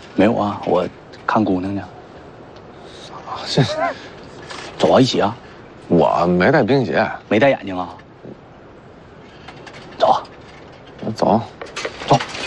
没有啊，我看姑娘呢。 啊，这走啊，一起啊。 我没带冰鞋， 没戴眼镜啊。走啊， 走， 走。